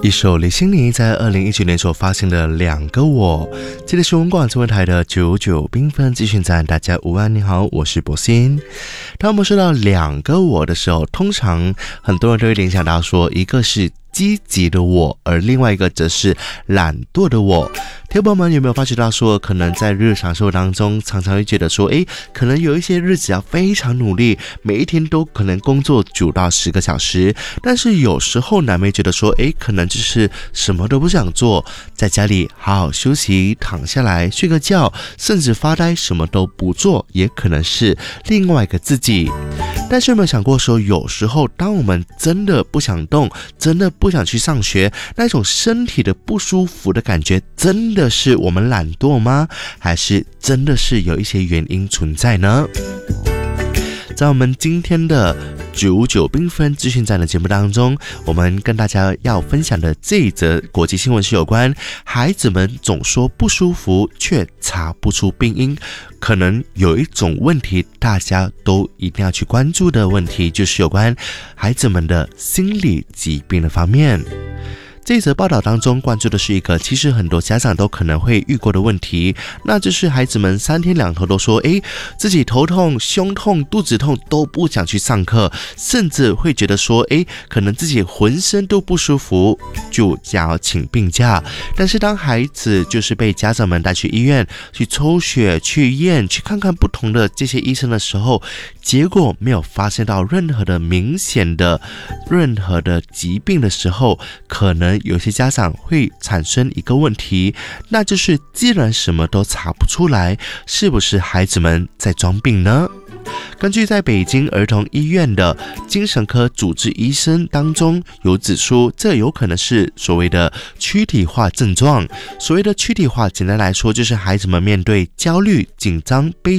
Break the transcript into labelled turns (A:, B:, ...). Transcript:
A: 一首李心妮在2019年所发行的《两个我》，这里是文广中文台的99缤纷资讯站，大家午安，你好，我是博欣。当我们说到两个我的时候，通常很多人都会联想到说，一个是积极的我，而另外一个则是懒惰的我。听众朋友们有没有发觉到说，可能在日常生活当中常常会觉得说，可能有一些日子要非常努力，每一天都可能工作9到10个小时，但是有时候难免觉得说，可能就是什么都不想做，在家里好好休息，躺下来睡个觉，甚至发呆什么都不做，也可能是另外一个自己。但是有没有想过说，有时候当我们真的不想动，真的不想去上学，那种身体的不舒服的感觉，真的是我们懒惰吗？还是真的是有一些原因存在呢？在我们今天的99缤纷资讯站的节目当中，我们跟大家要分享的这一则国际新闻是有关孩子们总说不舒服却查不出病因。可能有一种问题大家都一定要去关注的问题，就是有关孩子们的心理疾病的方面。这一则报道当中关注的是一个其实很多家长都可能会遇过的问题，那就是孩子们3天2头都说自己头痛、胸痛、肚子痛都不想去上课，甚至会觉得说可能自己浑身都不舒服，就想要请病假。但是当孩子就是被家长们带去医院去抽血、去验、去看看不同的这些医生的时候，结果没有发现到任何的明显的任何的疾病的时候，可能有些家长会产生一个问题，那就是既然什么都查不出来，是不是孩子们在装病呢？根据在北京儿童医院的精神科主治医生当中有指出，这有可能是所谓的躯体化症状。所谓的躯体化，简单来说就是孩子们面对焦虑、紧张、悲